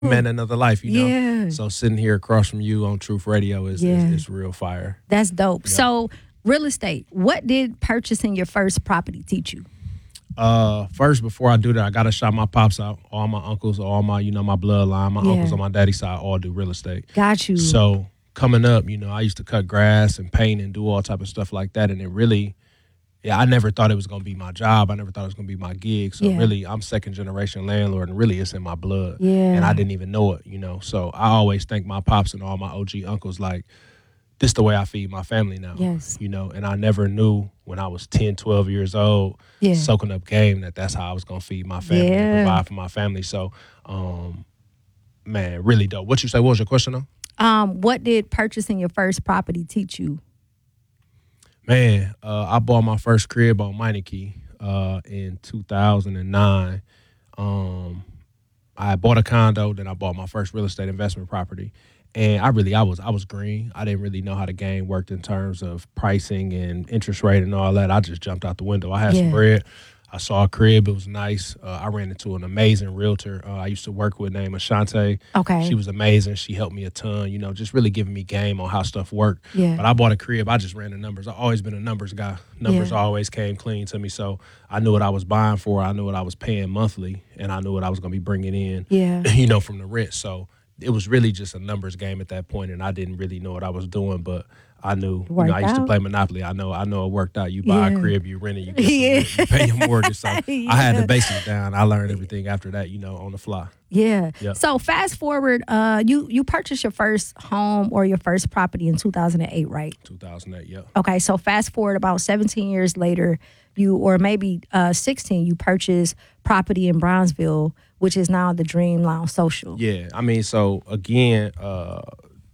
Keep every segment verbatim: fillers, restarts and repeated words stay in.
met another life, you know. Yeah. So sitting here across from you on Truth Radio is Yeah. is, is real fire. That's dope. Yeah. So, real estate, what did purchasing your first property teach you? Uh, first, before I do that, I gotta shout my pops out. All my uncles, all my, you know, my bloodline, my Yeah. uncles on my daddy's side all do real estate. Got you. So coming up, you know, I used to cut grass and paint and do all type of stuff like that, and it really, yeah, I never thought it was gonna be my job. I never thought it was gonna be my gig. So Yeah. really, I'm second generation landlord, and really, it's in my blood. Yeah. And I didn't even know it, you know. So I always thank my pops and all my O G uncles, like, this the way I feed my family now. Yes. You know, and I never knew when I was ten, twelve years old, Yeah. soaking up game, that that's how I was going to feed my family Yeah. and provide for my family. So, um, man, really dope. What you say? What was your question, though? Um, what did purchasing your first property teach you? Man, uh, I bought my first crib on Meineke uh, in two thousand nine. Um, I bought a condo, then I bought my first real estate investment property. And I really, I was, I was green. I didn't really know how the game worked in terms of pricing and interest rate and all that. I just jumped out the window. I had Yeah. some bread. I saw a crib. It was nice. Uh, I ran into an amazing realtor uh, I used to work with named Ashante. Okay. She was amazing. She helped me a ton, you know, just really giving me game on how stuff worked. Yeah. But I bought a crib. I just ran the numbers. I've always been a numbers guy. Numbers Yeah. always came clean to me. So I knew what I was buying for. I knew what I was paying monthly. And I knew what I was going to be bringing in, Yeah. you know, from the rent. So it was really just a numbers game at that point, and I didn't really know what I was doing, but I knew. You know, I used to out. play Monopoly. I know. I know it worked out. You buy Yeah. a crib, you rent it, you, get some Yeah. rent, you pay your mortgage. So I had Yeah. the basics down. I learned everything after that, you know, on the fly. Yeah. Yeah. So fast forward, uh, you you purchased your first home or your first property in two thousand eight, right? two thousand eight, yeah. Okay. So fast forward about seventeen years later, you or maybe uh, sixteen, you purchased property in Brownsville, which is now the Dream Lounge Social. Yeah, I mean, so again, uh,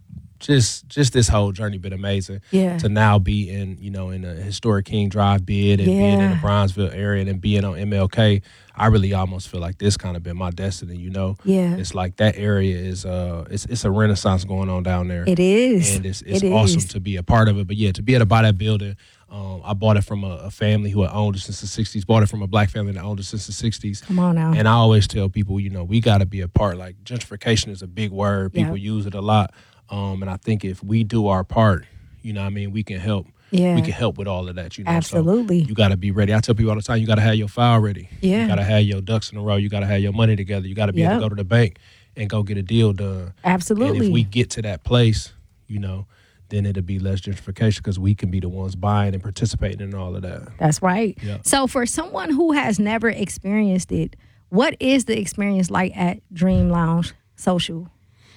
just just this whole journey been amazing. Yeah. To now be in, you know, in a historic King Drive bid and being in Yeah. the Brownsville area and then being on M L K, I really almost feel like this kind of been my destiny, you know? Yeah. It's like that area is uh it's it's a renaissance going on down there. It is. And it's it's It awesome is. to be a part of it. But yeah, to be able to buy that building, um, I bought it from a, a family who had owned it since the sixties, bought it from a black family that owned it since the sixties. Come on now. And I always tell people, you know, we got to be a part. Like, gentrification is a big word. People Yeah. use it a lot. Um, and I think if we do our part, you know what I mean, we can help. Yeah. We can help with all of that, you know. Absolutely. So you got to be ready. I tell people all the time, you got to have your file ready. Yeah. You got to have your ducks in a row. You got to have your money together. You got to be able Yep. to go to the bank and go get a deal done. Absolutely. And if we get to that place, you know, then it'll be less gentrification because we can be the ones buying and participating in all of that. That's right. Yeah. So for someone who has never experienced it, what is the experience like at Dream Lounge Social?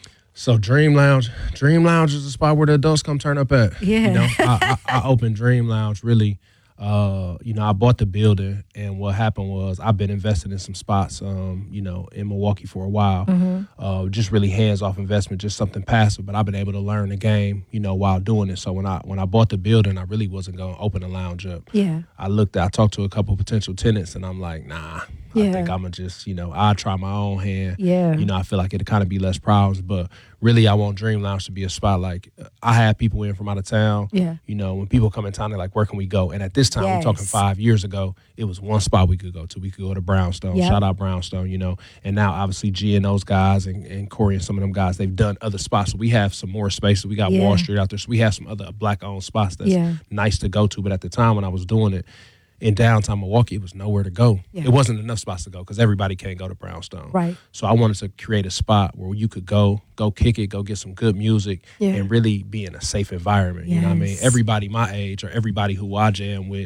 So Dream Lounge, Dream Lounge is a spot where the adults come turn up at. Yeah. You know, I, I, I opened Dream Lounge really. Uh, you know, I bought the building, and what happened was I've been investing in some spots, um, you know, in Milwaukee for a while. Mm-hmm. Uh, just really hands-off investment, just something passive. But I've been able to learn the game, you know, while doing it. So when I when I bought the building, I really wasn't going to open the lounge up. Yeah. I looked at, I talked to a couple potential tenants, and I'm like, nah. Yeah. I think I'm gonna just, you know, I'll try my own hand. Yeah. You know, I feel like it'll kind of be less problems, but really I want Dream Lounge to be a spot like I had people in from out of town. Yeah. You know, when people come in town, they're like, where can we go? And at this time, we're Yes. talking five years ago, it was one spot we could go to. We could go to Brownstone. Yep. Shout out Brownstone, you know. And now obviously G and those guys and, and Corey and some of them guys, they've done other spots. So we have some more spaces. We got Yeah. Wall Street out there. So we have some other black owned spots that's Yeah. nice to go to. But at the time when I was doing it, in downtown Milwaukee, it was nowhere to go. Yeah. It wasn't enough spots to go because everybody can't go to Brownstone. Right. So I wanted to create a spot where you could go, go kick it, go get some good music, Yeah. and really be in a safe environment. You know what I mean? Yes. Everybody my age or everybody who I jam with,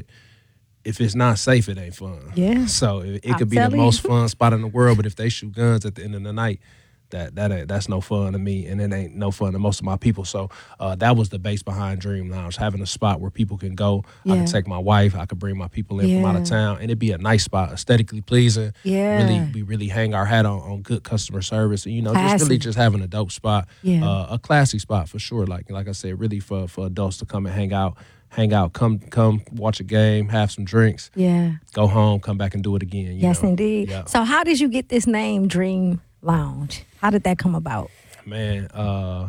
if it's not safe, it ain't fun. Yeah. So it, it I'm could be the telling most you. fun spot in the world, but if they shoot guns at the end of the night, that that ain't that's no fun to me, and it ain't no fun to most of my people. So uh, that was the base behind Dream Lounge, having a spot where people can go. I Yeah. can take my wife, I could bring my people in from out of Yeah. town, and it'd be a nice spot, aesthetically pleasing. Yeah. Really, we really hang our hat on, on good customer service, and you know, just Classy. really just having a dope spot, Yeah. uh, a classy spot for sure. Like like I said, really for for adults to come and hang out. Hang out, come come watch a game, have some drinks, Yeah. go home, come back and do it again. You Yes, know? indeed. Yeah. So how did you get this name Dream Lounge? How did that come about? Man, uh,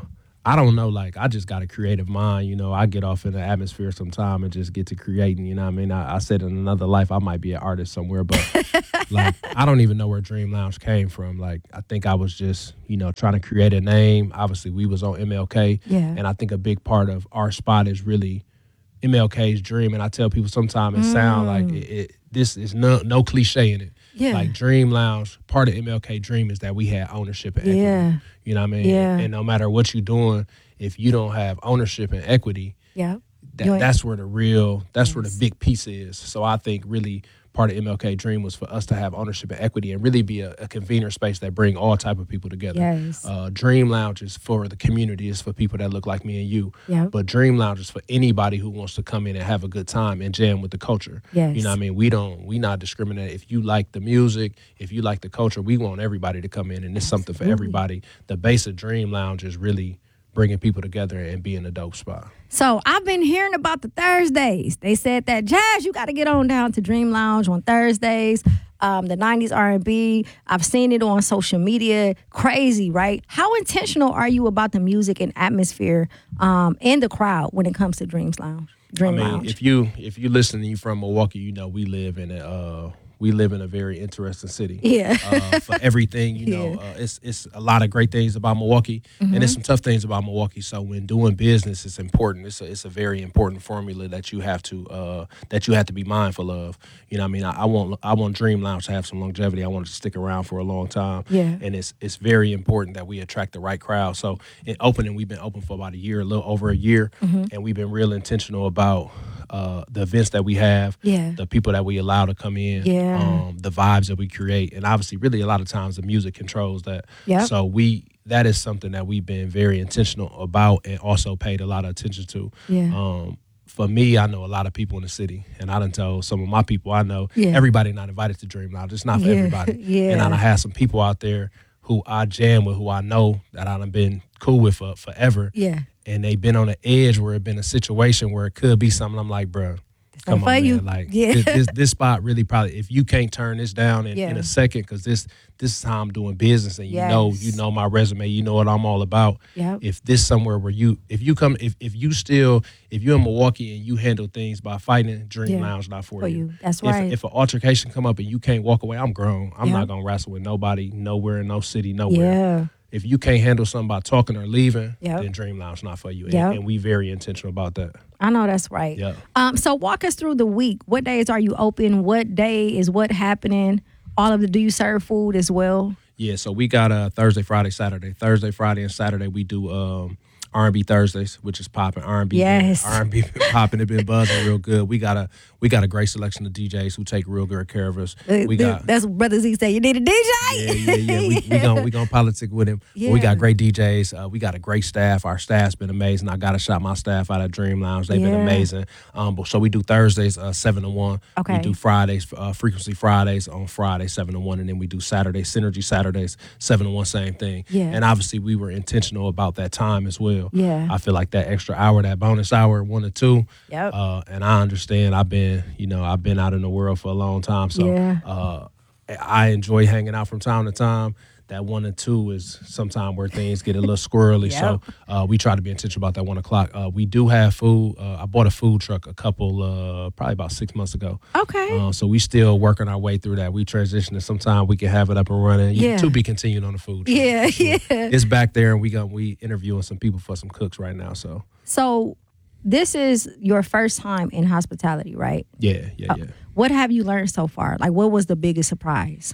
I don't know, like I just got a creative mind, you know. I get off in the atmosphere sometime and just get to creating, you know what I mean? I, I said in another life I might be an artist somewhere, but like I don't even know where Dream Lounge came from. Like I think I was just, you know, trying to create a name. Obviously we was on M L K, Yeah. and I think a big part of our spot is really M L K's dream. And I tell people sometimes it sound like it, it this is no no cliche in it. Yeah. Like Dream Lounge, part of M L K dream is that we had ownership and equity. Yeah. You know what I mean? Yeah. And no matter what you're doing, if you don't have ownership and equity, Yeah. that, You ain't- that's where the real, that's where the Yes. big piece is. So I think really part of M L K dream was for us to have ownership and equity and really be a, a convener space that bring all type of people together. Yes. Uh, Dream Lounge is for the community. It's for people that look like me and you. Yep. But Dream Lounge is for anybody who wants to come in and have a good time and jam with the culture. Yes. You know what I mean? We don't, we not discriminate. If you like the music, if you like the culture, we want everybody to come in, and it's something for everybody. The base of Dream Lounge is really bringing people together and being a dope spot. So I've been hearing about the Thursdays. They said that, Jazz, you got to get on down to Dream Lounge on Thursdays. Um, the nineties R and B. I've seen it on social media. Crazy, right? How intentional are you about the music and atmosphere um, and the crowd when it comes to Dreams Lounge? Dream I mean, Lounge. if you if you listen and you from Milwaukee, you know we live in a uh, we live in a very interesting city. Yeah. uh, for everything, you know, Yeah. uh, it's it's a lot of great things about Milwaukee, and there's some tough things about Milwaukee. So when doing business, it's important. It's a it's a very important formula that you have to uh, that you have to be mindful of. You know, what I mean, I, I want I want Dream Lounge to have some longevity. I want it to stick around for a long time. Yeah. And it's it's very important that we attract the right crowd. So in opening, we've been open for about a year, a little over a year, and we've been real intentional about uh, the events that we have, Yeah. the people that we allow to come in, Yeah. um, the vibes that we create, and obviously, really, a lot of times the music controls that. Yep. So we that is something that we've been very intentional about, and also paid a lot of attention to. Yeah. Um, for me, I know a lot of people in the city, and I done told some of my people I know, Yeah. everybody not invited to Dream Lounge. It's not for Yeah. everybody. Yeah. And I done had some people out there who I jam with, who I know that I done been cool with for forever. Yeah. And they been on the edge where it been a situation where it could be something. I'm like, bro, come for on, man. you. Like Yeah. this, this, this spot really probably, if you can't turn this down in, Yeah. in a second, because this this is how I'm doing business, and you know, Yes. you know my resume, you know what I'm all about. Yep. If this somewhere where you, if you come, if if you still, if you're in Milwaukee and you handle things by fighting, Dream Yeah. Lounge not for, For you. you. That's if, right. If an altercation come up and you can't walk away, I'm grown. I'm Yep. not gonna wrestle with nobody, nowhere, in no city, nowhere. Yeah. If you can't handle something by talking or leaving, Yep. then Dream Lounge not for you. And, Yep. and we very intentional about that. I know that's right. Yeah. Um, so walk us through the week. What days are you open? What day is what happening? All of the, do you serve food as well? Yeah, so we got uh, Thursday, Friday, Saturday. Thursday, Friday, and Saturday we do um, R and B Thursdays, which is popping. R and B, Yes. R and B been popping. It been buzzing real good. We got a we got a great selection of D Js who take real good care of us. Uh, We th- got That's what Brother Z say. You need a D J? yeah, yeah, yeah. We we gonna we gonna politic with him. But we Yeah. got great D Js. Uh, we got a great staff. Our staff's been amazing. I gotta shout my staff out at Dream Lounge. They've been Yeah. amazing. Um, but so we do Thursdays uh, seven to one. Okay. We do Fridays uh, frequency Fridays on Friday seven to one, and then we do Saturday Synergy Saturdays seven to one. Same thing. Yeah. And obviously we were intentional about that time as well. Yeah. I feel like that extra hour, that bonus hour, one or two. Yep. Uh, and I understand. I've been, you know, I've been out in the world for a long time, so Yeah. uh, I enjoy hanging out from time to time. That one and two is sometime where things get a little squirrely. Yep. So uh, we try to be intentional about that one o'clock. Uh, we do have food. Uh, I bought a food truck a couple, uh, probably about six months ago. Okay. Uh, so we still working our way through that. We transitioning. Sometime we can have it up and running. You- Yeah. To be continued on the food truck. Yeah, So yeah. It's back there, and we got we interviewing some people for some cooks right now. So So this is your first time in hospitality, right? yeah, yeah, yeah. What have you learned so far? Like, what was the biggest surprise?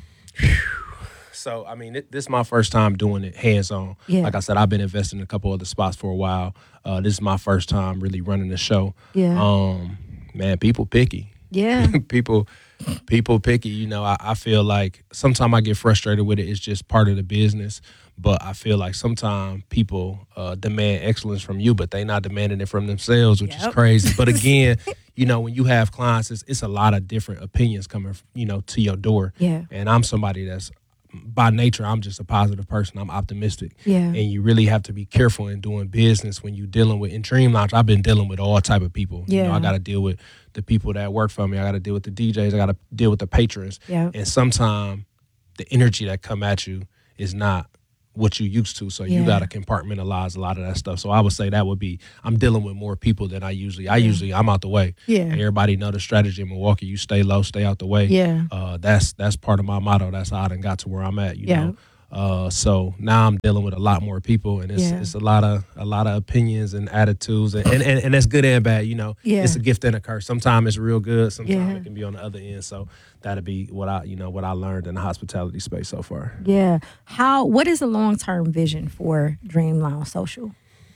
So, I mean, it, this is my first time doing it hands-on. Yeah. Like I said, I've been investing in a couple other spots for a while. Uh, this is my first time really running the show. Yeah. Um, man, people picky. Yeah. people people picky. You know, I, I feel like sometimes I get frustrated with it. It's just part of the business. But I feel like sometimes people uh, demand excellence from you, but they not demanding it from themselves, which Yep. is crazy. But again, you know, when you have clients, it's, it's a lot of different opinions coming, you know, to your door. Yeah. And I'm somebody that's, by nature, I'm just a positive person. I'm optimistic. Yeah. And you really have to be careful in doing business when you're dealing with, in Dream Lounge, I've been dealing with all type of people. You know, Yeah. I got to deal with the people that work for me. I got to deal with the D Js. I got to deal with the patrons. Yeah. And sometimes the energy that come at you is not what you used to. So Yeah. you got to compartmentalize a lot of that stuff. So I would say that would be, I'm dealing with more people than I usually, I usually, I'm out the way. Yeah. And everybody know the strategy in Milwaukee. You stay low, stay out the way. Yeah. Uh, that's, that's part of my motto. That's how I done got to where I'm at, you Yeah. know? Uh, so now I'm dealing with a lot more people, and it's Yeah. it's a lot of a lot of opinions and attitudes, and and, and, and that's good and bad. You know, Yeah. it's a gift and a curse. Sometimes it's real good. Sometimes Yeah. it can be on the other end. So that'll be what I you know what I learned in the hospitality space so far. Yeah. How? What is the long term vision for Dream Lounge Social?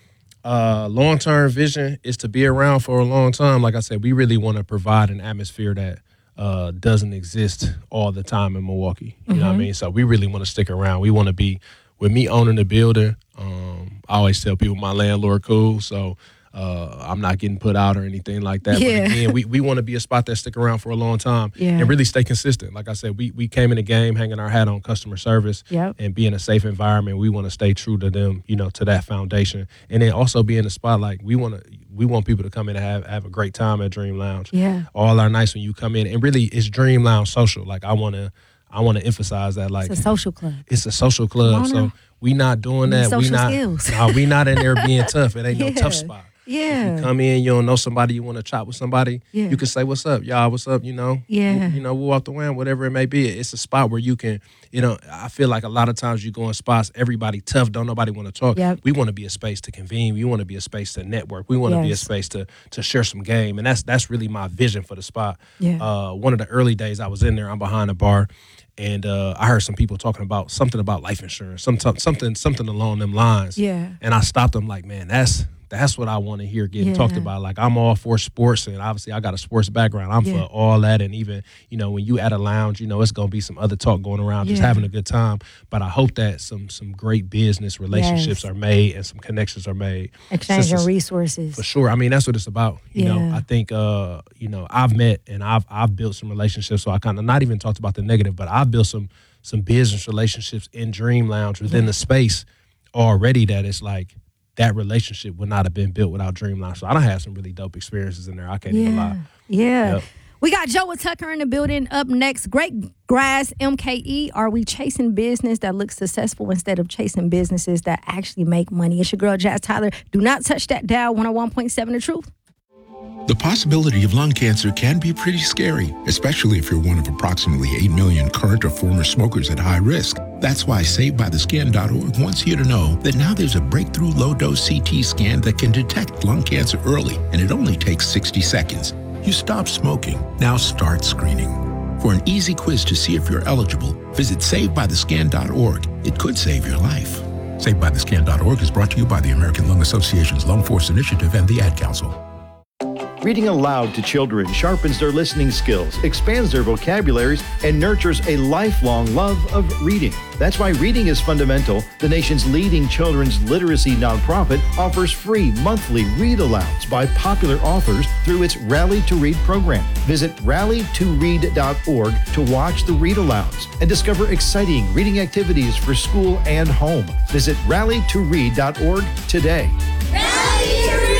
Uh, long term vision is to be around for a long time. Like I said, we really want to provide an atmosphere that uh, doesn't exist all the time in Milwaukee. You know what I mean? So we really want to stick around. We want to be, with me owning the building, um, I always tell people my landlord cool, so uh, I'm not getting put out or anything like that. Yeah. But again, we, we want to be a spot that stick around for a long time Yeah. and really stay consistent. Like I said, we we came in the game hanging our hat on customer service Yep. and being a safe environment. We want to stay true to them, you know, to that foundation. And then also be in the spot like we want to we want people to come in and have, have a great time at Dream Lounge. Yeah. All our nights when you come in. And really it's Dream Lounge Social. Like I want to I want to emphasize that like It's a social club. it's a social Come on club. now. So we not doing Need that. We social not skills. nah, we not in there being tough. It ain't no Yeah. tough spot. Yeah. You come in, you don't know somebody, you want to chop with somebody, Yeah. you can say, what's up, y'all, what's up, you know? Yeah. You know, we'll off the wind, whatever it may be. It's a spot where you can, you know, I feel like a lot of times you go in spots, everybody tough, don't nobody want to talk. Yep. We want to be a space to convene. We want to be a space to network. We want to be a Yes. space to to share some game. And that's that's really my vision for the spot. Yeah. Uh, one of the early days I was in there, I'm behind the bar, and uh, I heard some people talking about something about life insurance, some, something something along them lines. Yeah. And I stopped them like, man, that's that's what I want to hear getting Yeah. talked about. Like I'm all for sports, and obviously I got a sports background. I'm Yeah. for all that, and even you know when you at a lounge, you know it's gonna be some other talk going around, just Yeah. having a good time. But I hope that some some great business relationships Yes. are made and some connections are made. Exchanging Sisters- resources. For sure. I mean, that's what it's about. You know, Yeah. I think, uh, you know, I've met and I've I've built some relationships. So I kind of not even talked about the negative, but I've built some some business relationships in Dream Lounge within the space already that it's like that relationship would not have been built without Dream Lounge. So I done had some really dope experiences in there. I can't even Yeah. lie. Yeah. Yep. We got Joe Tucker in the building. Up next, Great Grass M K E. Are we chasing business that looks successful instead of chasing businesses that actually make money? It's your girl, Jazz Tyler. Do not touch that dial. one oh one point seven The Truth. The possibility of lung cancer can be pretty scary, especially if you're one of approximately eight million current or former smokers at high risk. That's why Saved By The Skin dot org wants you to know that now there's a breakthrough low-dose C T scan that can detect lung cancer early, and it only takes sixty seconds. You stop smoking, now start screening. For an easy quiz to see if you're eligible, visit Saved By The Skin dot org. It could save your life. Saved By The Skin dot org is brought to you by the American Lung Association's Lung Force Initiative and the Ad Council. Reading aloud to children sharpens their listening skills, expands their vocabularies, and nurtures a lifelong love of reading. That's why Reading is Fundamental, the nation's leading children's literacy nonprofit, offers free monthly read-alouds by popular authors through its Rally to Read program. Visit rally to read dot org to watch the read-alouds and discover exciting reading activities for school and home. Visit rally to read dot org today. Rally to read!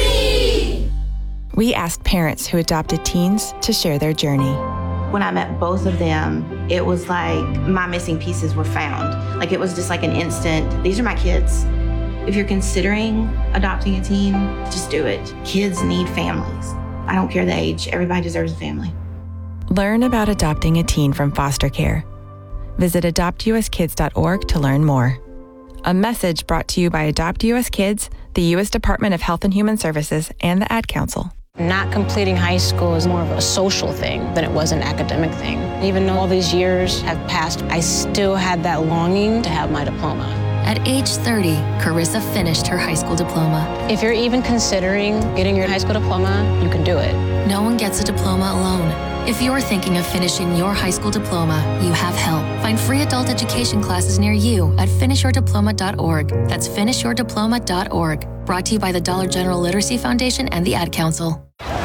We asked parents who adopted teens to share their journey. When I met both of them, it was like my missing pieces were found. Like it was just like an instant, these are my kids. If you're considering adopting a teen, just do it. Kids need families. I don't care the age, everybody deserves a family. Learn about adopting a teen from foster care. Visit adopt u s kids dot org to learn more. A message brought to you by Adopt U S Kids, the U S Department of Health and Human Services, and the Ad Council. Not completing high school is more of a social thing than it was an academic thing. Even though all these years have passed, I still had that longing to have my diploma. At age thirty, Carissa finished her high school diploma. If you're even considering getting your high school diploma, you can do it. No one gets a diploma alone. If you're thinking of finishing your high school diploma, you have help. Find free adult education classes near you at finish your diploma dot org. That's finish your diploma dot org. Brought to you by the Dollar General Literacy Foundation and the Ad Council.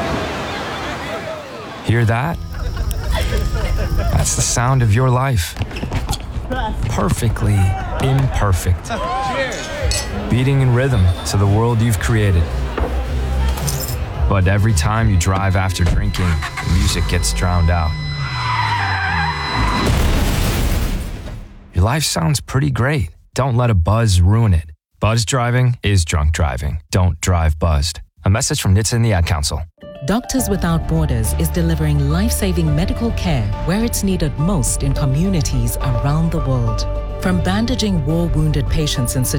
Hear that? That's the sound of your life. Perfectly imperfect. Beating in rhythm to the world you've created. But every time you drive after drinking, the music gets drowned out. Your life sounds pretty great Don't let a buzz ruin it. Buzz driving is drunk driving. Don't drive buzzed. A message from N H T S A and the Ad Council. Doctors Without Borders is delivering life-saving medical care where it's needed most in communities around the world. From bandaging war-wounded patients in